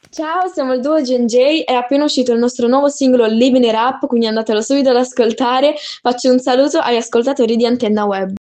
Ciao, siamo il duo Gen è appena uscito il nostro nuovo singolo Living It Up, quindi andatelo subito ad ascoltare. Faccio un saluto agli ascoltatori di Antenna Web.